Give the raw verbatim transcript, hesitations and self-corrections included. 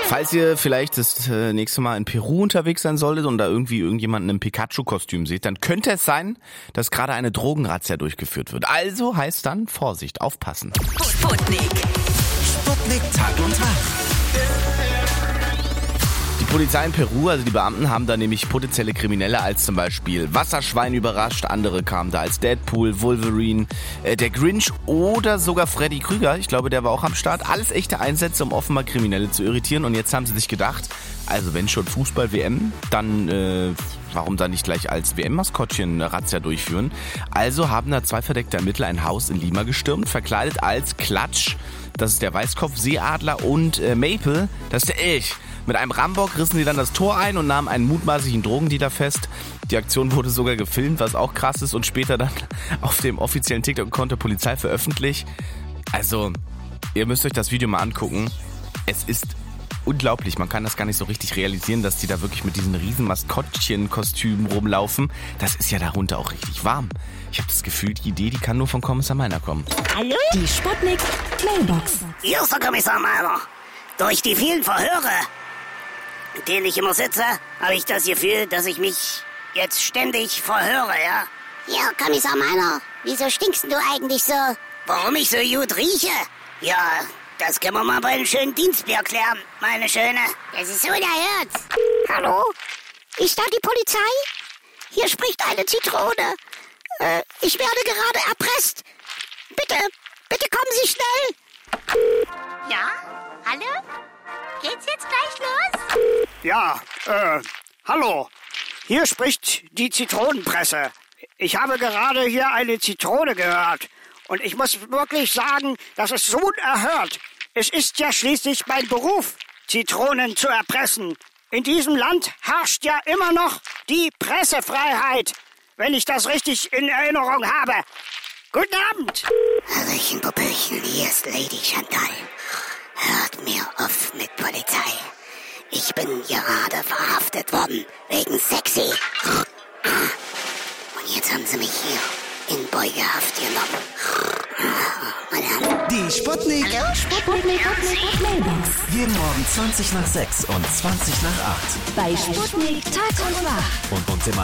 Falls ihr vielleicht das äh, nächste Mal in Peru unterwegs sein solltet und da irgendwie irgendjemanden im Pikachu-Kostüm seht, dann könnte es sein, dass gerade eine Drogenrazzia durchgeführt wird. Also heißt dann Vorsicht, aufpassen. Sputnik. Sputnik Tag und Tag. Die Polizei in Peru, also die Beamten, haben da nämlich potenzielle Kriminelle als zum Beispiel Wasserschwein überrascht. Andere kamen da als Deadpool, Wolverine, äh, der Grinch oder sogar Freddy Krüger. Ich glaube, der war auch am Start. Alles echte Einsätze, um offenbar Kriminelle zu irritieren. Und jetzt haben sie sich gedacht, also wenn schon Fußball-W M, dann äh, warum dann nicht gleich als W M-Maskottchen Razzia durchführen? Also haben da zwei verdeckte Ermittler ein Haus in Lima gestürmt, verkleidet als Klatsch. Das ist der Weißkopf-Seeadler und äh, Maple, das ist der Elch. Mit einem Rambock rissen sie dann das Tor ein und nahmen einen mutmaßlichen Drogendealer fest. Die Aktion wurde sogar gefilmt, was auch krass ist und später dann auf dem offiziellen TikTok-Account der Polizei veröffentlicht. Also, ihr müsst euch das Video mal angucken. Es ist unglaublich, man kann das gar nicht so richtig realisieren, dass die da wirklich mit diesen riesen Maskottchen-Kostümen rumlaufen. Das ist ja darunter auch richtig warm. Ich habe das Gefühl, die Idee, die kann nur von Kommissar Meiner kommen. Hallo? Die Sputnik Mailbox. Hier ist der Kommissar Meiner. Durch die vielen Verhöre, in denen ich immer sitze, habe ich das Gefühl, dass ich mich jetzt ständig verhöre, ja? Ja, Kommissar Meiner, wieso stinkst du eigentlich so? Warum ich so gut rieche? Ja, das können wir mal bei einem schönen Dienstbier klären, meine Schöne. Das ist unerhört. Hallo? Ist da die Polizei? Hier spricht eine Zitrone. Äh, ich werde gerade erpresst. Bitte, bitte kommen Sie schnell. Ja? Hallo? Geht's jetzt gleich los? Ja, äh, hallo. Hier spricht die Zitronenpresse. Ich habe gerade hier eine Zitrone gehört. Und ich muss wirklich sagen, das ist so unerhört. Es ist ja schließlich mein Beruf, Zitronen zu erpressen. In diesem Land herrscht ja immer noch die Pressefreiheit, wenn ich das richtig in Erinnerung habe. Guten Abend. Hallöchen, Popöchen, hier ist Lady Chantal. Hört mir auf mit Polizei. Ich bin gerade verhaftet worden, wegen sexy. Und jetzt haben sie mich hier in Beugehaft genommen. Die Sputnik. Hallo? Sputnik Mailbox. Jeden Morgen zwanzig nach sechs und zwanzig nach acht. Bei Sputnik Tag und Tag. Und uns im